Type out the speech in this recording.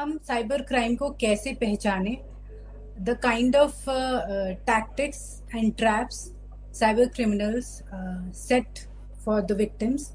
हम cyber crime को कैसे पहचानें, the kind of tactics and traps cyber criminals set for the victims.